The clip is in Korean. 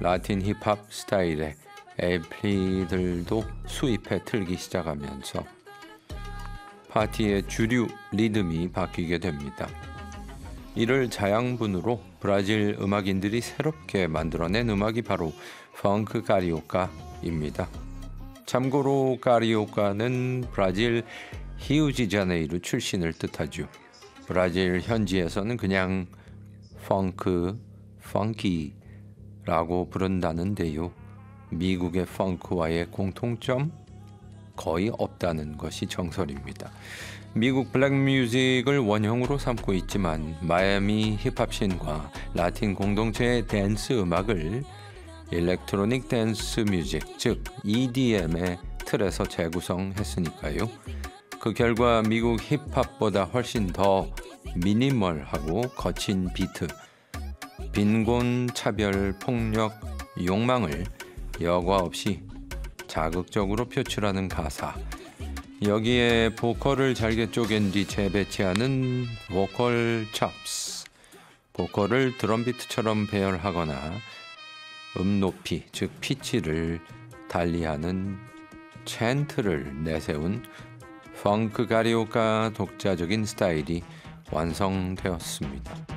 라틴 힙합 스타일의 LP들도 수입해 틀기 시작하면서 파티의 주류 리듬이 바뀌게 됩니다. 이를 자양분으로 브라질 음악인들이 새롭게 만들어낸 음악이 바로 펑크 카리오카입니다. 참고로 카리오카는 브라질 히우지자네이루 출신을 뜻하죠. 브라질 현지에서는 그냥 펑키라고 부른다는데요. 미국의 펑크와의 공통점 거의 없다는 것이 정설입니다. 미국 블랙뮤직을 원형으로 삼고 있지만 마이애미 힙합씬과 라틴 공동체의 댄스 음악을 일렉트로닉 댄스 뮤직, 즉 EDM의 틀에서 재구성했으니까요. 그 결과 미국 힙합보다 훨씬 더 미니멀하고 거친 비트, 빈곤, 차별, 폭력, 욕망을 여과 없이 자극적으로 표출하는 가사, 여기에 보컬을 잘게 쪼갠 뒤 재배치하는 보컬 첩스, 보컬을 드럼비트처럼 배열하거나 높이, 즉 피치를 달리하는 챈트를 내세운 펑크 카리오카 독자적인 스타일이 완성되었습니다.